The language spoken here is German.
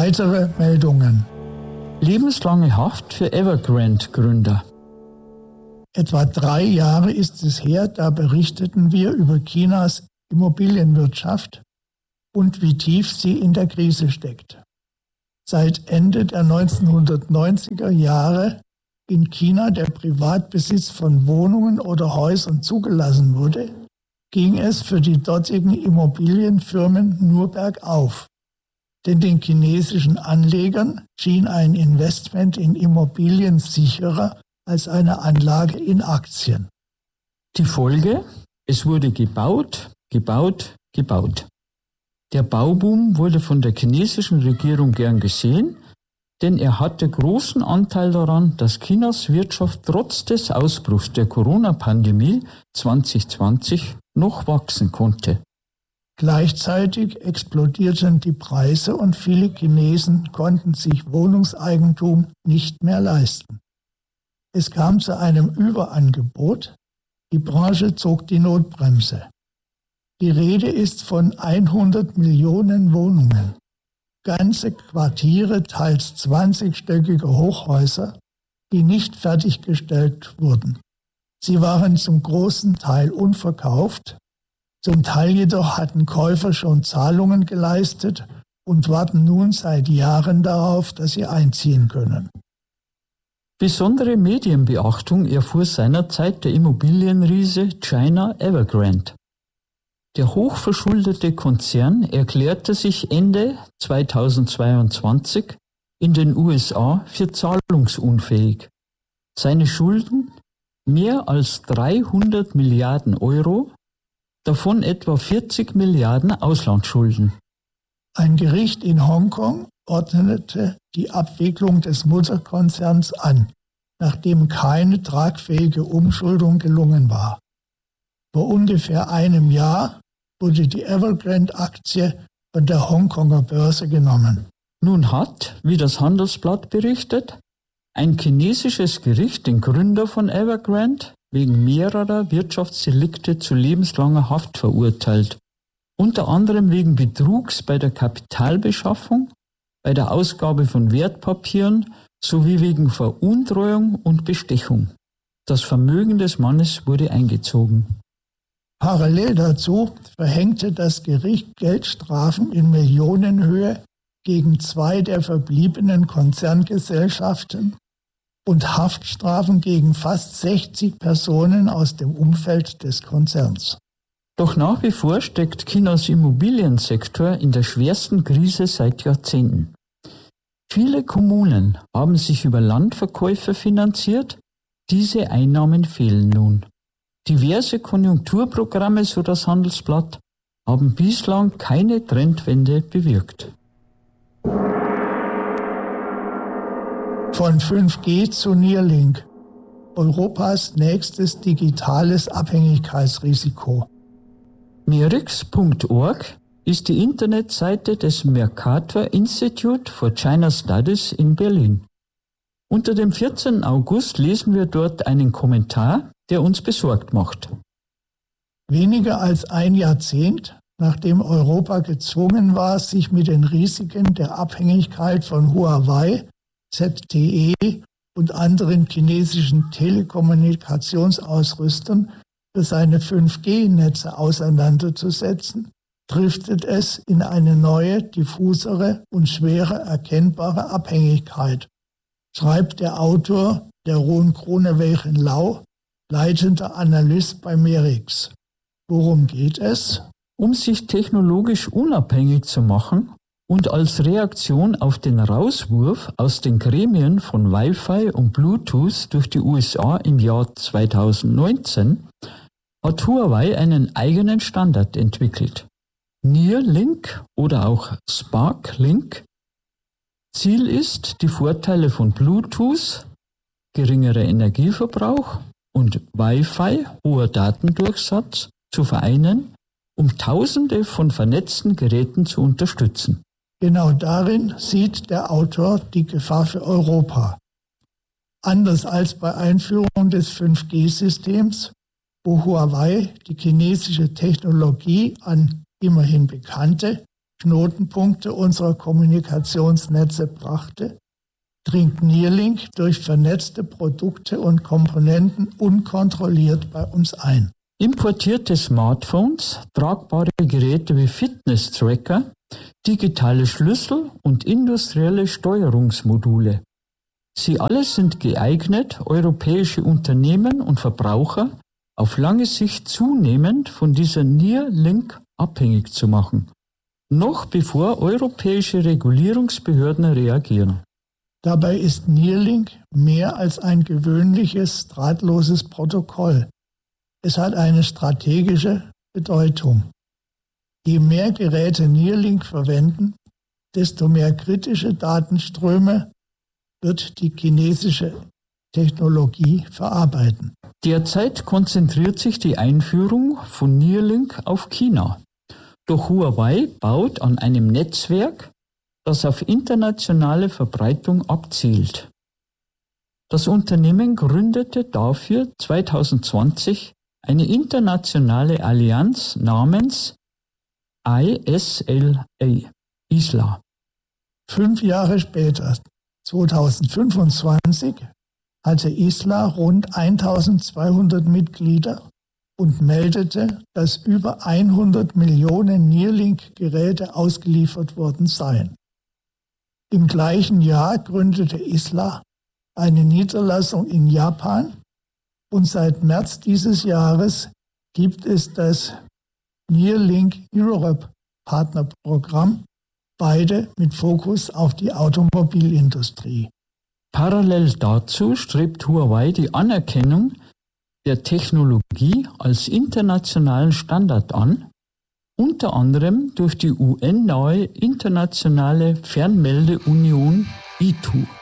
Weitere Meldungen. Lebenslange Haft für Evergrande-Gründer. Etwa 3 Jahre ist es her, da berichteten wir über Chinas Immobilienwirtschaft und wie tief sie in der Krise steckt. Seit Ende der 1990er Jahre in China der Privatbesitz von Wohnungen oder Häusern zugelassen wurde, ging es für die dortigen Immobilienfirmen nur bergauf. Denn den chinesischen Anlegern schien ein Investment in Immobilien sicherer als eine Anlage in Aktien. Die Folge? Es wurde gebaut. Der Bauboom wurde von der chinesischen Regierung gern gesehen, denn er hatte großen Anteil daran, dass Chinas Wirtschaft trotz des Ausbruchs der Corona-Pandemie 2020 noch wachsen konnte. Gleichzeitig explodierten die Preise und viele Chinesen konnten sich Wohnungseigentum nicht mehr leisten. Es kam zu einem Überangebot, die Branche zog die Notbremse. Die Rede ist von 100 Millionen Wohnungen, ganze Quartiere, teils 20-stöckige Hochhäuser, die nicht fertiggestellt wurden. Sie waren zum großen Teil unverkauft, zum Teil jedoch hatten Käufer schon Zahlungen geleistet und warten nun seit Jahren darauf, dass sie einziehen können. Besondere Medienbeachtung erfuhr seinerzeit der Immobilienriese China Evergrande. Der hochverschuldete Konzern erklärte sich Ende 2022 in den USA für zahlungsunfähig. Seine Schulden mehr als 300 Milliarden Euro, davon etwa 40 Milliarden Auslandsschulden. Ein Gericht in Hongkong ordnete die Abwicklung des Mutterkonzerns an, nachdem keine tragfähige Umschuldung gelungen war. Vor ungefähr einem Jahr wurde die Evergrande-Aktie von der Hongkonger Börse genommen. Nun hat, wie das Handelsblatt berichtet, ein chinesisches Gericht den Gründer von Evergrande wegen mehrerer Wirtschaftsdelikte zu lebenslanger Haft verurteilt, unter anderem wegen Betrugs bei der Kapitalbeschaffung, bei der Ausgabe von Wertpapieren sowie wegen Veruntreuung und Bestechung. Das Vermögen des Mannes wurde eingezogen. Parallel dazu verhängte das Gericht Geldstrafen in Millionenhöhe gegen 2 der verbliebenen Konzerngesellschaften und Haftstrafen gegen fast 60 Personen aus dem Umfeld des Konzerns. Doch nach wie vor steckt Chinas Immobiliensektor in der schwersten Krise seit Jahrzehnten. Viele Kommunen haben sich über Landverkäufe finanziert, diese Einnahmen fehlen nun. Diverse Konjunkturprogramme, so das Handelsblatt, haben bislang keine Trendwende bewirkt. Von 5G zu Neuralink. Europas nächstes digitales Abhängigkeitsrisiko. Nerix.org ist die Internetseite des Mercator Institute for China Studies in Berlin. Unter dem 14. August lesen wir dort einen Kommentar, der uns besorgt macht. Weniger als ein Jahrzehnt, nachdem Europa gezwungen war, sich mit den Risiken der Abhängigkeit von Huawei, ZTE und anderen chinesischen Telekommunikationsausrüstern für seine 5G-Netze auseinanderzusetzen, driftet es in eine neue, diffusere und schwerer erkennbare Abhängigkeit, schreibt der Autor der Roon Groenewegen Lau, leitender Analyst bei Merix. Worum geht es? Um sich technologisch unabhängig zu machen und als Reaktion auf den Rauswurf aus den Gremien von Wi-Fi und Bluetooth durch die USA im Jahr 2019 hat Huawei einen eigenen Standard entwickelt. Neuralink oder auch Sparklink. Ziel ist, die Vorteile von Bluetooth, geringerer Energieverbrauch und Wi-Fi, hoher Datendurchsatz, zu vereinen, um Tausende von vernetzten Geräten zu unterstützen. Genau darin sieht der Autor die Gefahr für Europa. Anders als bei Einführung des 5G-Systems, wo Huawei die chinesische Technologie an immerhin bekannte, Knotenpunkte unserer Kommunikationsnetze brachte, dringt Neuralink durch vernetzte Produkte und Komponenten unkontrolliert bei uns ein. Importierte Smartphones, tragbare Geräte wie Fitness-Tracker, digitale Schlüssel und industrielle Steuerungsmodule. Sie alle sind geeignet, europäische Unternehmen und Verbraucher auf lange Sicht zunehmend von dieser Neuralink abhängig zu machen, noch bevor europäische Regulierungsbehörden reagieren. Dabei ist Neuralink mehr als ein gewöhnliches drahtloses Protokoll. Es hat eine strategische Bedeutung. Je mehr Geräte Neuralink verwenden, desto mehr kritische Datenströme wird die chinesische Technologie verarbeiten. Derzeit konzentriert sich die Einführung von Neuralink auf China. Doch Huawei baut an einem Netzwerk, das auf internationale Verbreitung abzielt. Das Unternehmen gründete dafür 2020 eine internationale Allianz namens ISLA. 5 Jahre später, 2025, hatte ISLA rund 1200 Mitglieder und meldete, dass über 100 Millionen Neuralink-Geräte ausgeliefert worden seien. Im gleichen Jahr gründete ISLA eine Niederlassung in Japan und seit März dieses Jahres gibt es das Neuralink Europe Partnerprogramm, beide mit Fokus auf die Automobilindustrie. Parallel dazu strebt Huawei die Anerkennung der Technologie als internationalen Standard an, unter anderem durch die UN-nahe Internationale Fernmeldeunion ITU.